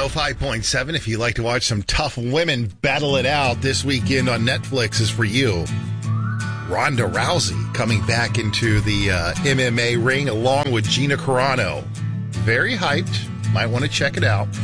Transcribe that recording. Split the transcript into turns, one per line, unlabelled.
105.7. If you like to watch some tough women battle it out this weekend on Netflix is for you. Ronda Rousey coming back into the MMA ring along with Gina Carano. Very hyped. Might want to check it out.